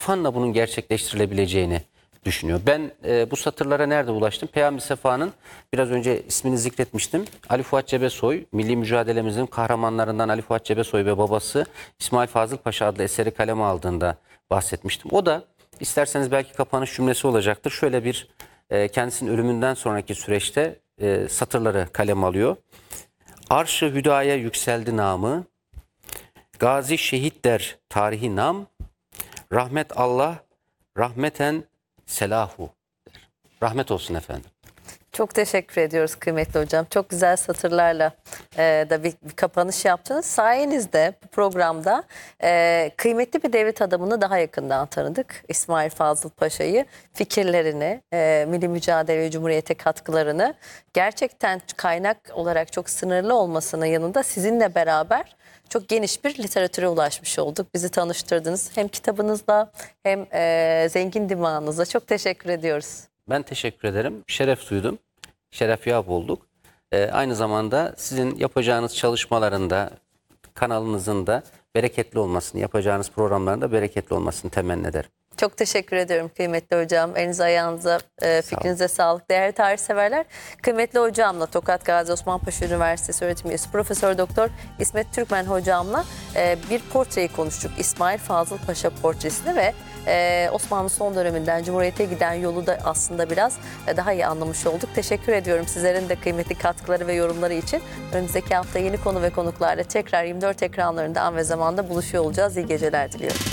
irfanla bunun gerçekleştirilebileceğini düşünüyor. Ben bu satırlara nerede ulaştım? Peyami Sefa'nın biraz önce ismini zikretmiştim. Ali Fuat Cebesoy, milli mücadelemizin kahramanlarından Ali Fuat Cebesoy ve babası İsmail Fazıl Paşa adlı eseri kaleme aldığında bahsetmiştim. O da isterseniz belki kapanış cümlesi olacaktır. Şöyle bir kendisinin ölümünden sonraki süreçte satırları kaleme alıyor. Arş-ı hüdaya yükseldi namı, gazi şehit der tarihi nam, rahmet Allah, rahmeten selahu der. Rahmet olsun efendim. Çok teşekkür ediyoruz kıymetli hocam. Çok güzel satırlarla da bir kapanış yaptınız. Sayenizde bu programda kıymetli bir devlet adamını daha yakından tanıdık. İsmail Fazıl Paşa'yı, fikirlerini, milli mücadele ve cumhuriyete katkılarını gerçekten kaynak olarak çok sınırlı olmasının yanında sizinle beraber çok geniş bir literatüre ulaşmış olduk. Bizi tanıştırdınız hem kitabınızla hem zengin dimağınızla. Çok teşekkür ediyoruz. Ben teşekkür ederim. Şeref duydum. Şeref yap olduk. Aynı zamanda sizin yapacağınız çalışmalarında, kanalınızın da bereketli olmasını, yapacağınız programların da bereketli olmasını temenni ederim. Çok teşekkür ediyorum kıymetli hocam. Elinize ayağınıza, fikrinize sağlık. Değerli tarih severler. Kıymetli hocamla Tokat Gazi Osman Paşa Üniversitesi öğretim üyesi Profesör Doktor İsmet Türkmen hocamla bir portreyi konuştuk. İsmail Fazıl Paşa portresini ve Osmanlı son döneminden Cumhuriyet'e giden yolu da aslında biraz daha iyi anlamış olduk. Teşekkür ediyorum sizlerin de kıymetli katkıları ve yorumları için. Önümüzdeki hafta yeni konu ve konuklarla tekrar 24 ekranlarında an ve zamanda buluşuyor olacağız. İyi geceler diliyorum.